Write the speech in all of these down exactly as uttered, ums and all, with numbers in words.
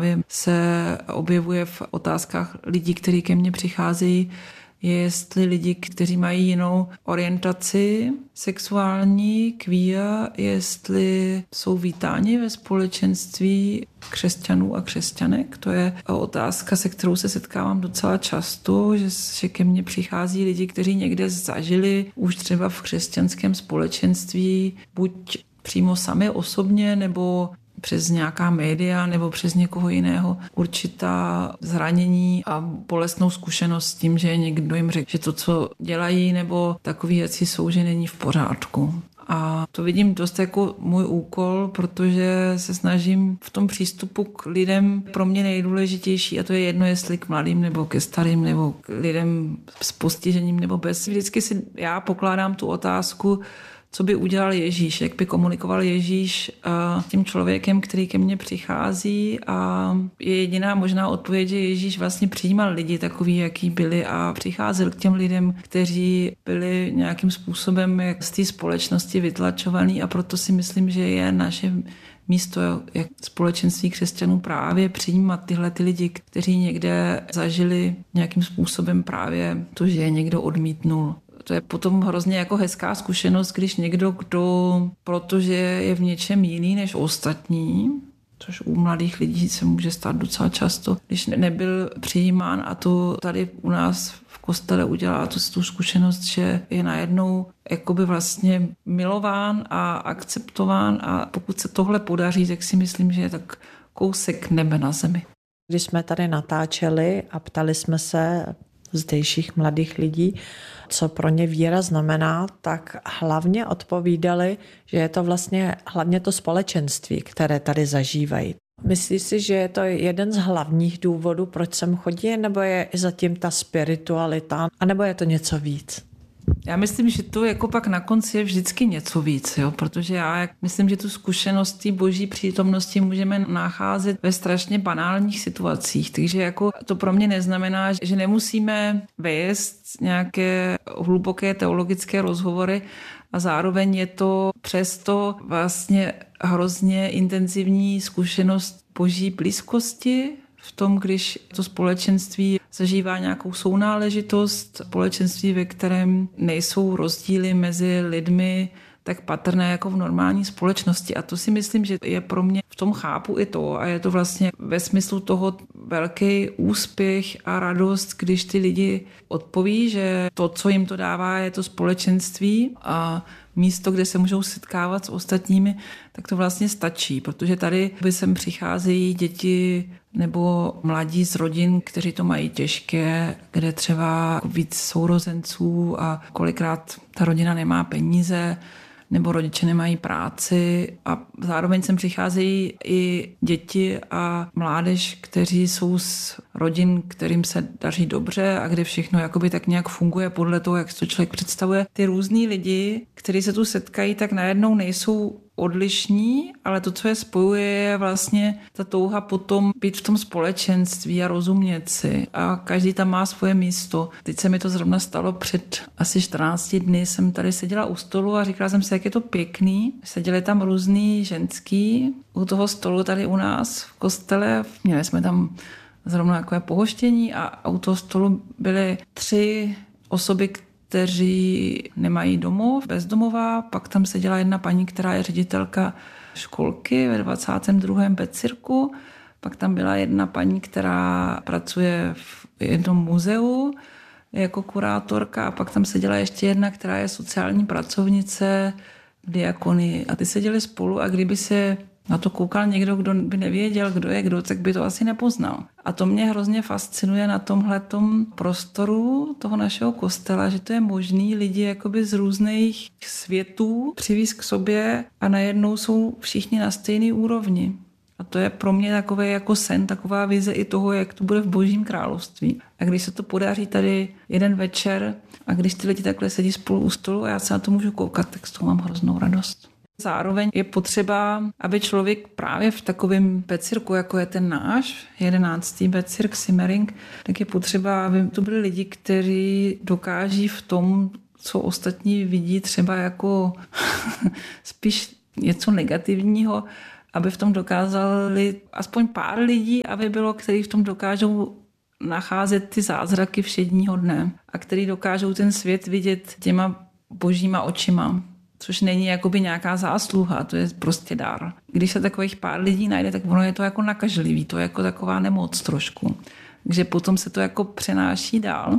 právě se objevuje v otázkách lidí, kteří ke mně přicházejí, je, jestli lidi, kteří mají jinou orientaci sexuální, queer, jestli jsou vítáni ve společenství křesťanů a křesťanek. To je otázka, se kterou se setkávám docela často, že, že ke mně přichází lidi, kteří někde zažili už třeba v křesťanském společenství, buď přímo sami osobně, nebo přes nějaká média nebo přes někoho jiného určitá zranění a bolestnou zkušenost s tím, že někdo jim řekl, že to, co dělají, nebo takový věci jsou, že není v pořádku. A to vidím dost jako můj úkol, protože se snažím v tom přístupu k lidem pro mě nejdůležitější, a to je jedno, jestli k mladým nebo ke starým, nebo k lidem s postižením nebo bez. Vždycky si já pokládám tu otázku, co by udělal Ježíš, jak by komunikoval Ježíš tím člověkem, který ke mně přichází, a je jediná možná odpověď, že Ježíš vlastně přijímal lidi takový, jaký byli, a přicházel k těm lidem, kteří byli nějakým způsobem jak z té společnosti vytlačovaný, a proto si myslím, že je naše místo jak společenství křesťanů právě přijímat tyhle ty lidi, kteří někde zažili nějakým způsobem právě to, že je někdo odmítnul. To je potom hrozně jako hezká zkušenost, když někdo, kdo, protože je v něčem jiný než ostatní, což u mladých lidí se může stát docela často, když nebyl přijímán, a to tady u nás v kostele udělá tu, tu zkušenost, že je najednou jakoby vlastně milován a akceptován, a pokud se tohle podaří, tak si myslím, že je tak kousek nebe na zemi. Když jsme tady natáčeli a ptali jsme se zdejších mladých lidí, co pro ně víra znamená, tak hlavně odpovídali, že je to vlastně hlavně to společenství, které tady zažívají. Myslíš si, že je to jeden z hlavních důvodů, proč sem chodí, nebo je zatím ta spiritualita, anebo je to něco víc? Já myslím, že to jako pak na konci je vždycky něco víc, jo? Protože já myslím, že tu zkušenost té boží přítomnosti můžeme nacházet ve strašně banálních situacích, takže jako to pro mě neznamená, že nemusíme vést nějaké hluboké teologické rozhovory, a zároveň je to přesto vlastně hrozně intenzivní zkušenost boží blízkosti, v tom, když to společenství zažívá nějakou sounáležitost, společenství, ve kterém nejsou rozdíly mezi lidmi tak patrné jako v normální společnosti. A to si myslím, že je pro mě, v tom chápu i to, a je to vlastně ve smyslu toho velký úspěch a radost, když ty lidi odpoví, že to, co jim to dává, je to společenství a místo, kde se můžou setkávat s ostatními, tak to vlastně stačí, protože tady by sem přicházejí děti nebo mladí z rodin, kteří to mají těžké, kde třeba víc sourozenců a kolikrát ta rodina nemá peníze, nebo rodiče nemají práci, a zároveň sem přicházejí i děti a mládež, kteří jsou z rodin, kterým se daří dobře a kde všechno jakoby tak nějak funguje podle toho, jak to člověk představuje. Ty různý lidi, kteří se tu setkají, tak najednou nejsou odlišní, ale to, co je spojuje, je vlastně ta touha potom být v tom společenství a rozumět si. A každý tam má svoje místo. Teď se mi to zrovna stalo před asi čtrnácti dny. Jsem tady seděla u stolu a říkala jsem si, jak je to pěkný. Seděli tam různý ženský u toho stolu tady u nás v kostele. Měli jsme tam zrovna takové pohoštění, a u toho stolu byly tři osoby, kteří nemají domov, bezdomová. Pak tam seděla jedna paní, která je ředitelka školky ve dvacátém druhém Becirku. Pak tam byla jedna paní, která pracuje v jednom muzeu jako kurátorka, a pak tam seděla ještě jedna, která je sociální pracovnice v diakonii. A ty seděli spolu, a kdyby se na to koukal někdo, kdo by nevěděl, kdo je kdo, tak by to asi nepoznal. A to mě hrozně fascinuje na tomhletom prostoru toho našeho kostela, že to je možný lidi jakoby z různých světů přivízt k sobě, a najednou jsou všichni na stejné úrovni. A to je pro mě takový jako sen, taková vize i toho, jak to bude v Božím království. A když se to podaří tady jeden večer, a když ty lidi takhle sedí spolu u stolu a já se na to můžu koukat, tak z toho mám hroznou radost. Zároveň je potřeba, aby člověk právě v takovém becirku, jako je ten náš, jedenáctý becirk Simmering, tak je potřeba, aby to byli lidi, kteří dokáží v tom, co ostatní vidí třeba jako spíš něco negativního, aby v tom dokázali aspoň pár lidí, aby bylo, kteří v tom dokážou nacházet ty zázraky všedního dne a který dokážou ten svět vidět těma božíma očima, což není jakoby nějaká zásluha, to je prostě dar. Když se takových pár lidí najde, tak ono je to jako nakažlivý, to je jako taková nemoc trošku. Takže potom se to jako přenáší dál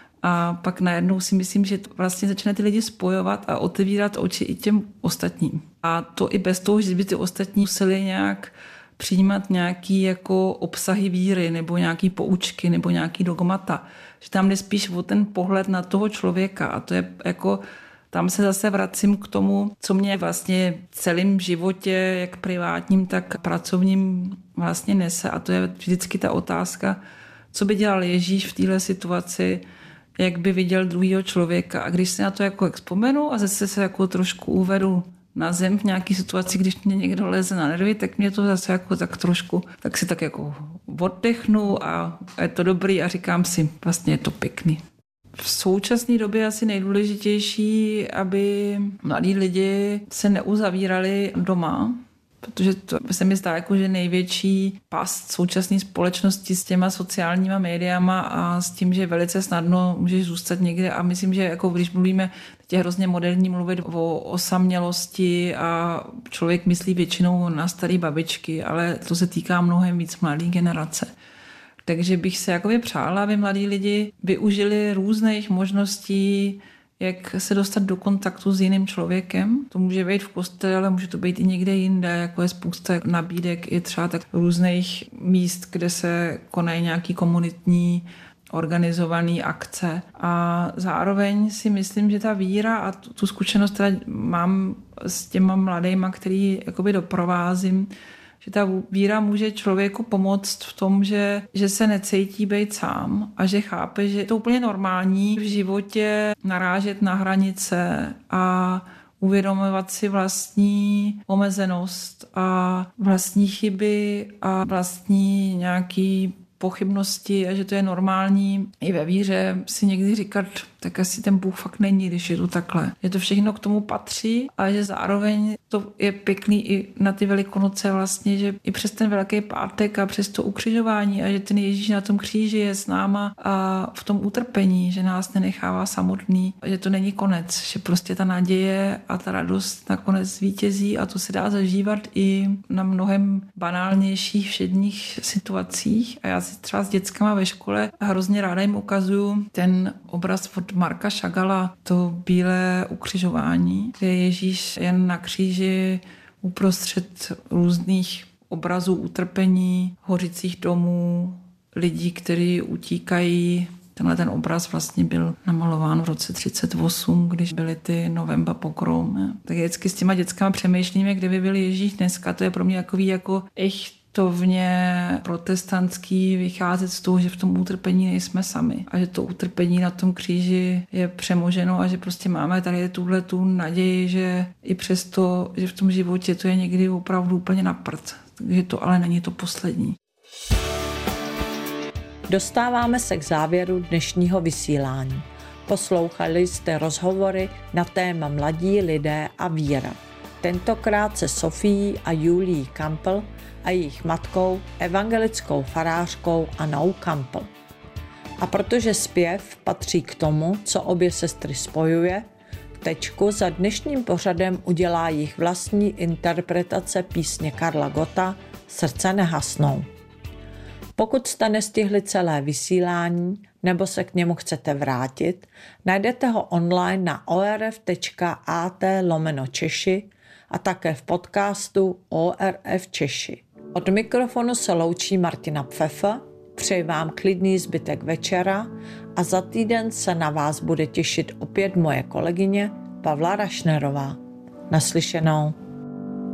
a pak najednou si myslím, že to vlastně začne ty lidi spojovat a otevírat oči i těm ostatním. A to i bez toho, že by ty ostatní museli nějak přijímat nějaký jako obsahy víry nebo nějaký poučky nebo nějaký dogmata. Že tam jde spíš o ten pohled na toho člověka a to je jako, tam se zase vracím k tomu, co mě vlastně v celém životě, jak privátním, tak pracovním vlastně nese a to je vždycky ta otázka, co by dělal Ježíš v téhle situaci, jak by viděl druhýho člověka. A když se na to jako vzpomenu a zase se jako trošku uvedu na zem v nějaké situaci, když mě někdo leze na nervy, tak mě to zase jako tak trošku, tak si tak jako oddechnu a je to dobrý a říkám si, vlastně je to pěkný. V současné době asi nejdůležitější, aby mladí lidi se neuzavírali doma, protože to se mi zdá jako, že největší past současné společnosti s těma sociálníma médiama a s tím, že velice snadno můžeš zůstat někde a myslím, že jako když mluvíme, teď je hrozně moderní mluvit o osamělosti a člověk myslí většinou na staré babičky, ale to se týká mnohem víc mladé generace. Takže bych se jakoby přála, aby mladí lidi využili různých možností, jak se dostat do kontaktu s jiným člověkem. To může být v kostele, ale může to být i někde jinde, jako je spousta nabídek i třeba tak různých míst, kde se konají nějaký komunitní organizované akce. A zároveň si myslím, že ta víra a tu, tu zkušenost teda mám s těma mladejma, který jakoby doprovázím, že ta víra může člověku pomoct v tom, že, že se necítí být sám a že chápe, že je to úplně normální v životě narážet na hranice a uvědomovat si vlastní omezenost a vlastní chyby a vlastní nějaký pochybnosti a že to je normální i ve víře si někdy říkat, tak asi ten Bůh fakt není, když je to takhle. Že to všechno k tomu patří a že zároveň to je pěkný i na ty Velikonoce vlastně, že i přes ten Velký pátek a přes to ukřižování a že ten Ježíš na tom kříži je s náma a v tom utrpení, že nás nenechává samotný, že to není konec, že prostě ta naděje a ta radost nakonec zvítězí a to se dá zažívat i na mnohem banálnějších všedních situacích a já si třeba s dětskama ve škole hrozně ráda jim ukazuju ten obraz od Marka Chagalla, to bílé ukřižování, kde je Ježíš jen na kříži uprostřed různých obrazů utrpení, hořících domů, lidí, kteří utíkají. Tenhle ten obraz vlastně byl namalován v roce třicet osm, když byly ty November pogrom. Tak vždycky s těma dětskama přemýšlíme, kde by byl Ježíš dneska. To je pro mě takový jako echt tovně protestantský vycházet z toho, že v tom utrpení nejsme sami a že to utrpení na tom kříži je přemoženo a že prostě máme tady tuhle tu naději, že i přesto, že v tom životě to je někdy opravdu úplně na prd. Takže to ale není to poslední. Dostáváme se k závěru dnešního vysílání. Poslouchali jste rozhovory na téma mladí lidé a víra. Tentokrát se Sofií a Julií Kampl a jejich matkou, evangelickou farářkou Annou Kampl. A protože zpěv patří k tomu, co obě sestry spojuje, tečku za dnešním pořadem udělá jejich vlastní interpretace písně Karla Gotta Srdce nehasnou. Pokud jste nestihli celé vysílání nebo se k němu chcete vrátit, najdete ho online na orf.at lomeno Češi a také v podcastu O R F Češi. Od mikrofonu se loučí Martina Pfeffer, přeji vám klidný zbytek večera a za týden se na vás bude těšit opět moje kolegyně Pavla Rašnerová. Naslyšenou.